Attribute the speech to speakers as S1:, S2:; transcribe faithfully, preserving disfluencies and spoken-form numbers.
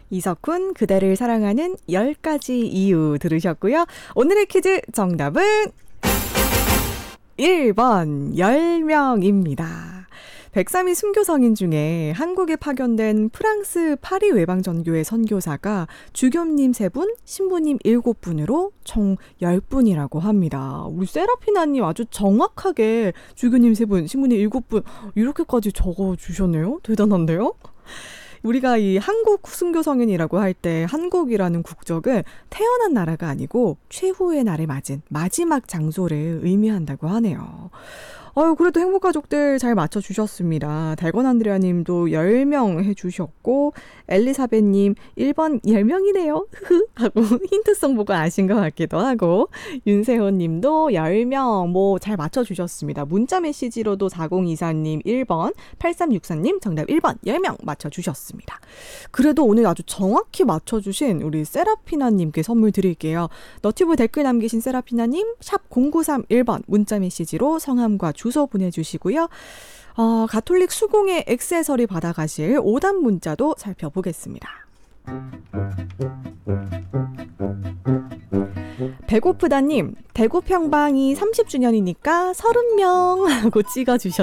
S1: 이석훈 그대를 사랑하는 열 가지 이유 들으셨고요. 오늘의 퀴즈 정답은 일 번 열 명입니다. 백삼 위 순교성인 중에 한국에 파견된 프랑스 파리 외방전교회 선교사가 주교님 세 분, 신부님 일곱 분으로 총 열 분이라고 합니다. 우리 세라피나님 아주 정확하게 주교님 세 분, 신부님 일곱 분 이렇게까지 적어주셨네요. 대단한데요? 우리가 이 한국 순교성인이라고 할 때 한국이라는 국적은 태어난 나라가 아니고 최후의 날에 맞은 마지막 장소를 의미한다고 하네요. 아유, 그래도 행복가족들 잘 맞춰주셨습니다. 달건 안드레아님도 열 명 해주셨고, 엘리사벳님 일 번 열 명이네요. 하고 힌트성 보고 아신 것 같기도 하고, 윤세호님도 열 명 뭐 잘 맞춰주셨습니다. 문자 메시지로도 사공이사님 일 번, 팔삼육사님 정답 일 번 열 명 맞춰주셨습니다. 그래도 오늘 아주 정확히 맞춰주신 우리 세라피나님께 선물 드릴게요. 너튜브 댓글 남기신 세라피나님 샵 공구삼일 번 문자 메시지로 성함과 주소 보내주시고요. 어, 가톨릭 수공예 액세서리 받아가실 오답 문자도 살펴보겠습니다. 배고프다님, 대구 평방이 삼십 주년이니까 서른 명 하고 찍어주셨습니다.